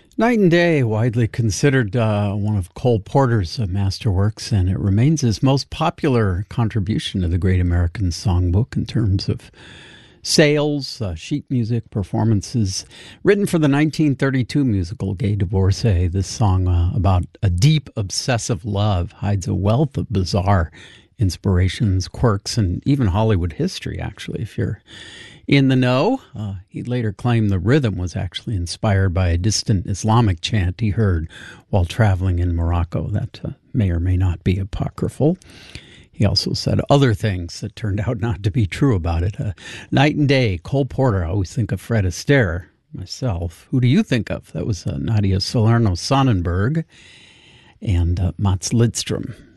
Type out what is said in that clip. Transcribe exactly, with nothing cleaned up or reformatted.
Night and Day, widely considered uh, one of Cole Porter's uh, masterworks, and it remains his most popular contribution to the Great American Songbook in terms of sales, uh, sheet music, performances. Written for the nineteen thirty-two musical Gay Divorcee, this song uh, about a deep, obsessive love hides a wealth of bizarre inspirations, quirks, and even Hollywood history, actually, if you're in the know. Uh, he later claimed the rhythm was actually inspired by a distant Islamic chant he heard while traveling in Morocco. That uh, may or may not be apocryphal. He also said other things that turned out not to be true about it. Uh, Night and Day, Cole Porter. I always think of Fred Astaire, myself. Who do you think of? That was uh, Nadia Salerno Sonnenberg and uh, Mats Lidstrom.